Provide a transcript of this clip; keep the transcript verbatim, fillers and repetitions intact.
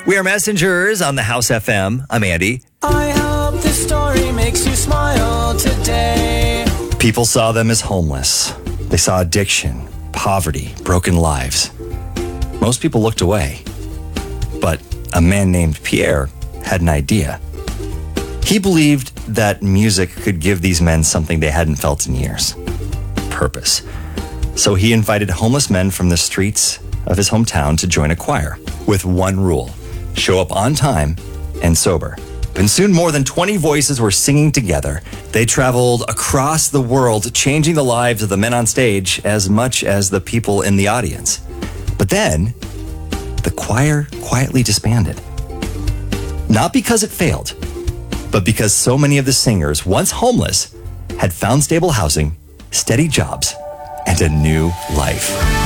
We are Messengers on the House F M. I'm Andy. I hope this story makes you smile today. People saw them as homeless. They saw addiction, poverty, broken lives. Most people looked away. But a man named Pierre had an idea. He believed that music could give these men something they hadn't felt in years. Purpose. So he invited homeless men from the streets of his hometown to join a choir with one rule: show up on time and sober. And soon more than twenty voices were singing together. They traveled across the world, changing the lives of the men on stage as much as the people in the audience. But then, the choir quietly disbanded. Not because it failed, but because so many of the singers, once homeless, had found stable housing, steady jobs, and a new life.